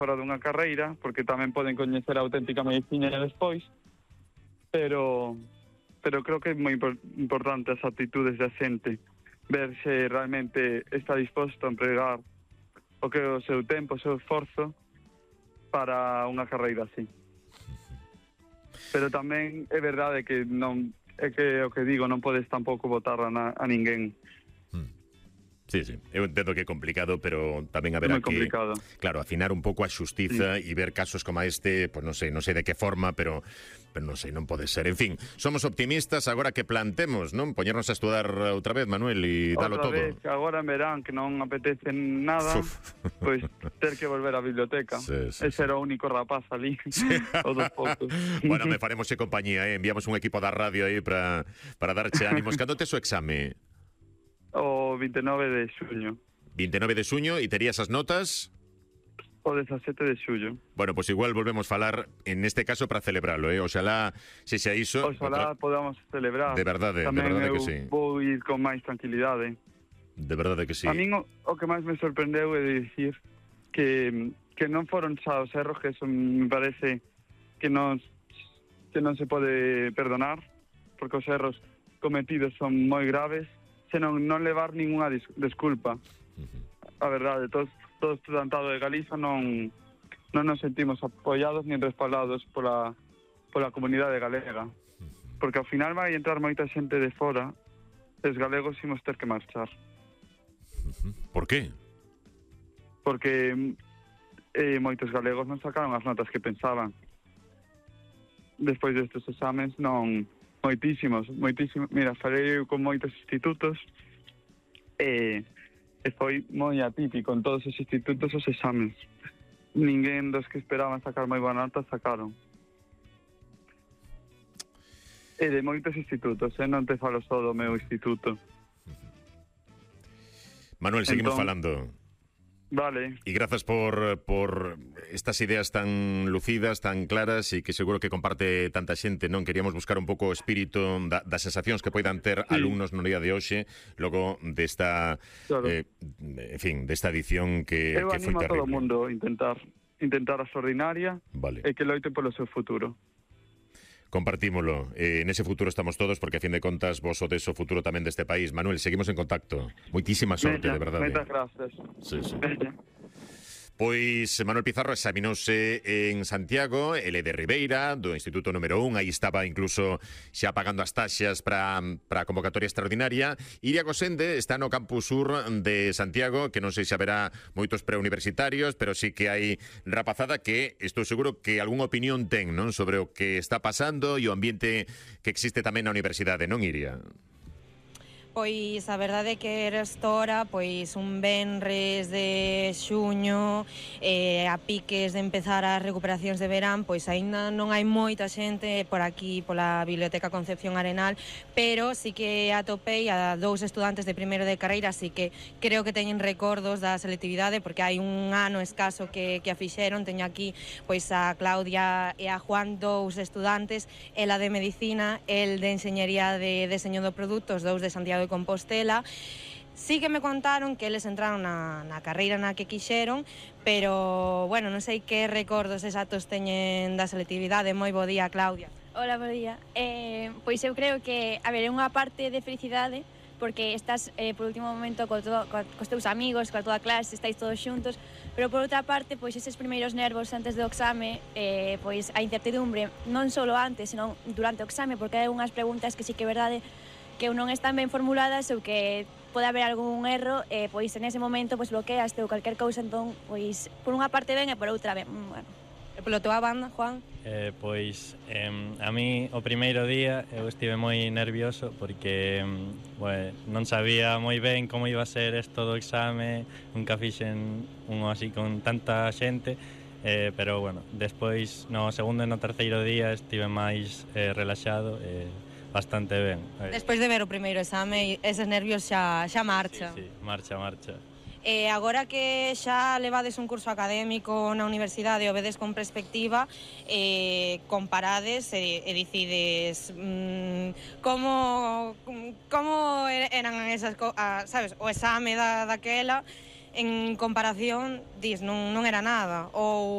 fora dunha carreira, porque tamén poden coñecer a auténtica medicina despois, pero creo que é moi importante as actitudes da xente, ver se realmente está disposto a empregar o que o seu tempo, o seu esforzo para unha carreira así. Pero tamén é verdade que non é que o que digo, non podes tampouco botar a ninguén. Sí, sí, eu entendo que é complicado, pero tamén haberá que, claro, afinar un pouco a xustiza e ver casos como este, pois non sei de que forma, pero non sei, non pode ser. En fin, somos optimistas, agora que plantemos, non? Poñernos a estudar outra vez, Manuel, e dalo todo. Outra vez, agora en verán, que non apetece nada, pois ter que volver á biblioteca. Ese era o único rapaz ali, ou dos poucos. Bueno, me faremos compañía, enviamos un equipo da radio aí para darche ánimos. Cando tes o exame? O 29 de xuño. 29 de xuño, e terías as notas? O 17 de xullo. Bueno, pues igual volvemos falar, en este caso, para celebrarlo, Oxalá se xa iso... Oxalá podamos celebrar. De verdade que sí. Vou ir con máis tranquilidade. De verdade que sí. A min o que máis me sorprendeu é de dicir que non foron xa os erros, que eso me parece que non se pode perdonar, porque os erros cometidos son moi graves, senón non levar ninguna desculpa. A verdade, todos o estudantado de Galiza non nos sentimos apoiados nin respaldados pola comunidade galega, porque ao final vai entrar moita xente de fora, e os galegos imos ter que marchar. Por qué? Porque moitos galegos non sacaron as notas que pensaban. Despois destes exames non... Moitísimos. Mira, falei con moitos institutos e foi moi atípico en todos os institutos os exames. Ninguén dos que esperaban sacar moi boa nota sacaron. E de moitos institutos, non te falo só do meu instituto. Manuel, seguimos falando. Vale. Y gracias por estas ideas tan lucidas, tan claras, e que seguro que comparte tanta xente, non? Queríamos buscar un pouco o espírito das sensacións que poidan ter alumnos no día de hoxe, logo desta, en fin, desta edición que foi terrible. Eu animo a todo o mundo a intentar a extraordinaria, e que loite polo seu futuro. Compartímolo. En ese futuro estamos todos, porque a fin de contas vos sodes o futuro tamén deste país. Manuel, seguimos en contacto. Moitísima sorte, de verdade. Moitas gracias. Sí. Pois Manuel Pizarro examinouse en Santiago, ele de Ribeira, do Instituto número 1, aí estaba incluso xa pagando as taxas para a convocatoria extraordinaria. Iria Gosende está no campus sur de Santiago, que non sei se haberá moitos preuniversitarios, pero sí que hai rapazada que estou seguro que algunha opinión ten, non, sobre o que está pasando e o ambiente que existe tamén na universidade, non, Iria? Pois a verdade é que restora pois un venres de xuño, a piques de empezar as recuperacións de verán, pois aínda non hai moita xente por aquí, pola Biblioteca Concepción Arenal, pero sí que atopei a 2 estudantes de primeiro de carreira, así que creo que teñen recordos da selectividade, porque hai un ano escaso que a fixeron. Teño aquí pois a Claudia e a Juan, 2 estudantes, ela de Medicina, el de Enxeñería de Deseño do Produto, os 2 de Santiago de Compostela. Sí que me contaron que eles entraron na carreira na que quixeron, pero, bueno, non sei que recordos exactos teñen da selectividade. Moi bo día, Claudia. Hola, bo día. Pois eu creo que, a ver, é unha parte de felicidade, porque estás, por último momento, cos teus amigos, coa toda a clase, estáis todos xuntos, pero por outra parte, pois eses primeiros nervos antes do exame, pois a incertidumbre, non só antes, senón durante o exame, porque hai unhas preguntas que sí que é verdade que non están ben formuladas ou que pode haber algún erro, pois en ese momento pois bloqueaste ou calquer cousa, entón, pois por unha parte ben e por outra ben, bueno. E polo tua banda, Juan? Pois a mí o primeiro día eu estive moi nervioso porque non sabía moi ben como iba a ser isto do exame, nunca fixen un así con tanta xente, pero bueno, despois no segundo e no terceiro día estive máis relaxado e bastante ben. Despois de ver o primeiro exame, eses nervios xa marchan. Sí, marcha. E agora que xa levades un curso académico na universidade e o vedes con perspectiva, comparades e dicides como eran esas sabes, o exame daquela en comparación, dis, non era nada, ou